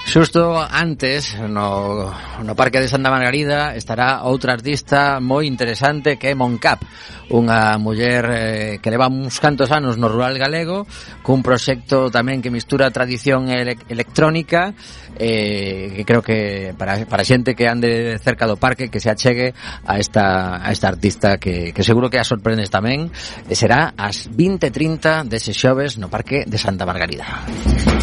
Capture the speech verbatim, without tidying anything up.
Xusto antes, no, no Parque de Santa Margarida, estará outra artista moi interesante que é Moncap, unha muller eh, que leva uns cantos anos no rural galego, cun proxecto tamén que mistura tradición ele- electrónica, eh, que creo que para, para xente que ande cerca do parque, que se achegue a esta, a esta artista que, que seguro que a sorprendes tamén, e será ás vinte e trinta dese xoves no Parque de Santa Margarida.